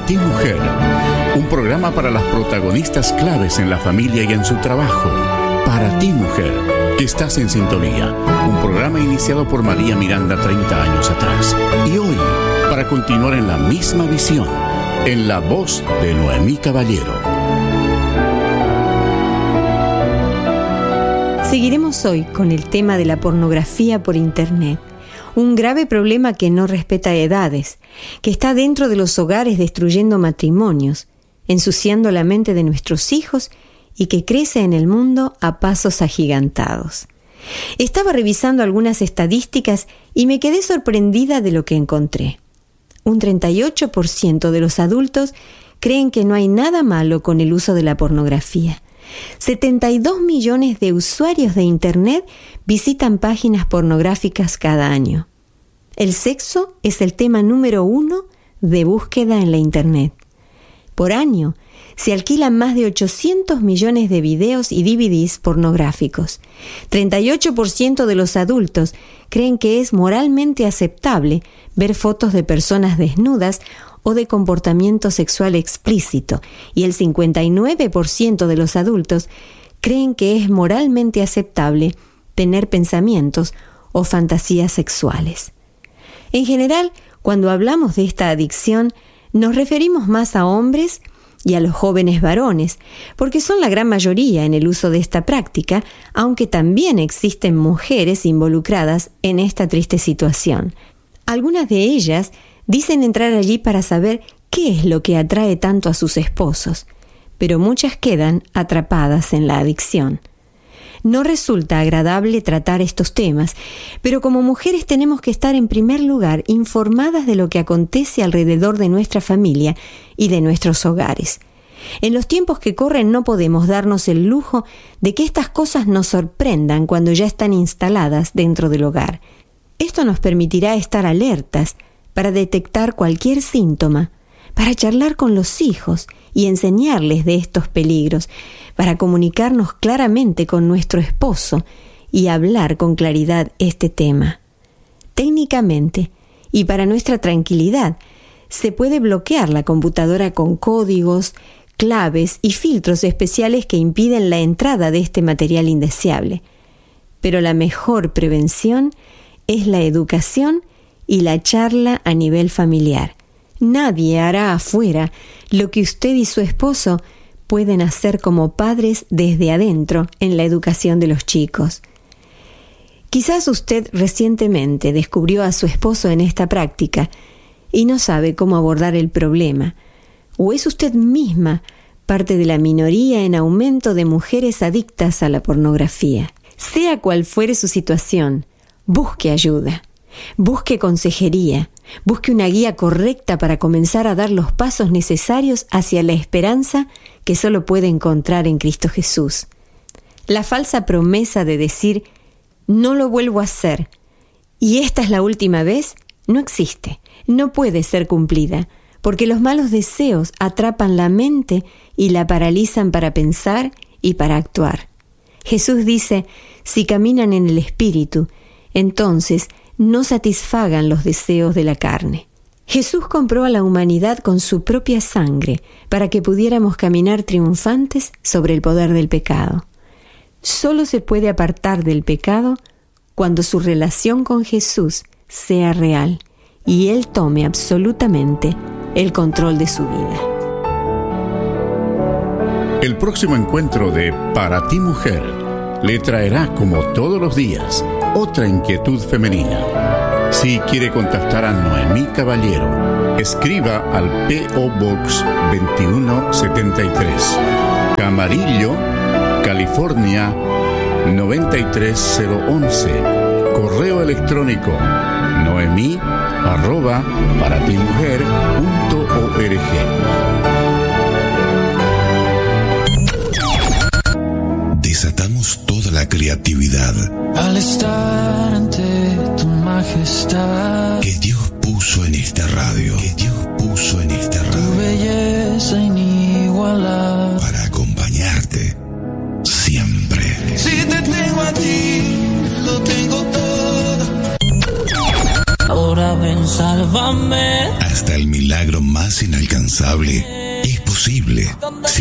Para ti, mujer, un programa para las protagonistas claves en la familia y en su trabajo. Para ti, mujer, que estás en sintonía. Un programa iniciado por María Miranda 30 años atrás. Y hoy, para continuar en la misma visión, en la voz de Noemí Caballero. Seguiremos hoy con el tema de la pornografía por Internet. Un grave problema que no respeta edades, que está dentro de los hogares destruyendo matrimonios, ensuciando la mente de nuestros hijos y que crece en el mundo a pasos agigantados. Estaba revisando algunas estadísticas y me quedé sorprendida de lo que encontré. Un 38% de los adultos creen que no hay nada malo con el uso de la pornografía. 72 millones de usuarios de Internet visitan páginas pornográficas cada año. El sexo es el tema número 1 de búsqueda en la Internet. Por año se alquilan más de 800 millones de videos y DVDs pornográficos. 38% de los adultos creen que es moralmente aceptable ver fotos de personas desnudas o de comportamiento sexual explícito, y el 59% de los adultos creen que es moralmente aceptable tener pensamientos o fantasías sexuales. En general, cuando hablamos de esta adicción, nos referimos más a hombres y a los jóvenes varones, porque son la gran mayoría en el uso de esta práctica, aunque también existen mujeres involucradas en esta triste situación. Algunas de ellas dicen entrar allí para saber qué es lo que atrae tanto a sus esposos, pero muchas quedan atrapadas en la adicción. No resulta agradable tratar estos temas, pero como mujeres tenemos que estar en primer lugar informadas de lo que acontece alrededor de nuestra familia y de nuestros hogares. En los tiempos que corren no podemos darnos el lujo de que estas cosas nos sorprendan cuando ya están instaladas dentro del hogar. Esto nos permitirá estar alertas para detectar cualquier síntoma, para charlar con los hijos y enseñarles de estos peligros, para comunicarnos claramente con nuestro esposo y hablar con claridad este tema. Técnicamente, y para nuestra tranquilidad, se puede bloquear la computadora con códigos, claves y filtros especiales que impiden la entrada de este material indeseable. Pero la mejor prevención es la educación y la charla a nivel familiar. Nadie hará afuera lo que usted y su esposo pueden hacer como padres desde adentro en la educación de los chicos. Quizás usted recientemente descubrió a su esposo en esta práctica y no sabe cómo abordar el problema. ¿O es usted misma parte de la minoría en aumento de mujeres adictas a la pornografía? Sea cual fuere su situación, busque ayuda. Busque consejería, busque una guía correcta para comenzar a dar los pasos necesarios hacia la esperanza que solo puede encontrar en Cristo Jesús. La falsa promesa de decir, no lo vuelvo a hacer, y esta es la última vez, no existe, no puede ser cumplida, porque los malos deseos atrapan la mente y la paralizan para pensar y para actuar. Jesús dice, si caminan en el Espíritu, entonces no satisfagan los deseos de la carne. Jesús compró a la humanidad con su propia sangre para que pudiéramos caminar triunfantes sobre el poder del pecado. Solo se puede apartar del pecado cuando su relación con Jesús sea real y Él tome absolutamente el control de su vida. El próximo encuentro de Para ti, mujer, le traerá, como todos los días, otra inquietud femenina. Si quiere contactar a Noemí Caballero, escriba al P.O. Box 2173, Camarillo, California 93011. Correo electrónico noemi@paratimujer.org. Desatamos toda la creatividad al estar ante tu majestad que Dios puso en esta radio, tu belleza inigualable para acompañarte siempre. Si te tengo a ti, lo tengo todo. Ahora ven, sálvame hasta el milagro. milagro más inalcanzable es posible